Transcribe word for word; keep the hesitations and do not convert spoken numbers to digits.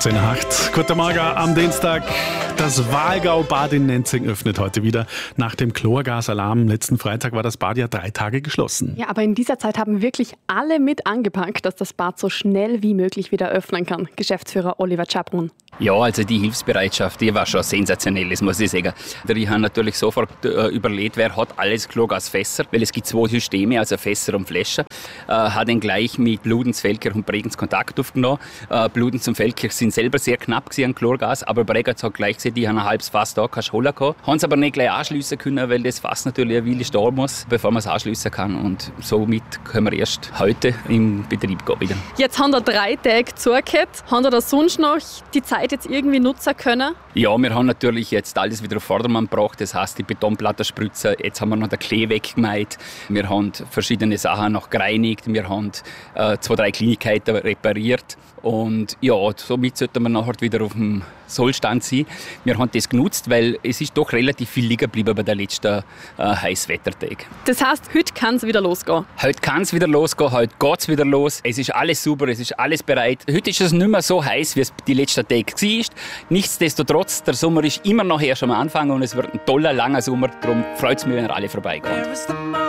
zehn nach acht. Guten Morgen am Dienstag. Das Walgau-Bad in Nenzing öffnet heute wieder. Nach dem Chlorgasalarm letzten Freitag war das Bad ja drei Tage geschlossen. Ja, aber in dieser Zeit haben wirklich alle mit angepackt, dass das Bad so schnell wie möglich wieder öffnen kann. Geschäftsführer Oliver Czaprun. Ja, also die Hilfsbereitschaft, die war schon sensationell, das muss ich sagen. Ich habe natürlich sofort äh, überlegt, wer hat alles Chlorgasfässer, weil es gibt zwei Systeme, also Fässer und Fläschchen. Äh, habe dann gleich mit Bludenz, Feldkirch und Bregenz Kontakt aufgenommen. Äh, Bludenz und Feldkirch sind selber sehr knapp gewesen an Chlorgas, aber Bregenz hat gleich gesagt, die haben ein halbes Fass da, kannst du holen gehabt. Haben es aber nicht gleich anschliessen können, weil das Fass natürlich eine Weile stehen muss, bevor man es anschliessen kann. Und somit können wir erst heute im Betrieb gehen wieder. Jetzt haben wir drei Tage zugehört. Haben wir da sonst noch die Zeit jetzt irgendwie nutzen können? Ja, wir haben natürlich jetzt alles wieder auf Vordermann gebracht. Das heisst, die Betonplatten spritzen. Jetzt haben wir noch den Klee weggemäht. Wir haben verschiedene Sachen noch gereinigt. Wir haben äh, zwei, drei Kleinigkeiten repariert. Und ja, somit sollten wir nachher wieder auf dem Sollstand sein. Wir haben das genutzt, weil es ist doch relativ viel liegen geblieben bei den letzten äh, Heißwettertagen. Das heisst, heute kann es wieder losgehen? Heute kann es wieder losgehen, heute geht es wieder los. Es ist alles super, es ist alles bereit. Heute ist es nicht mehr so heiß, wie es die letzten Tage war. Nichtsdestotrotz, der Sommer ist immer noch erst am Anfang und es wird ein toller, langer Sommer. Darum freut es mich, wenn ihr alle vorbeikommt.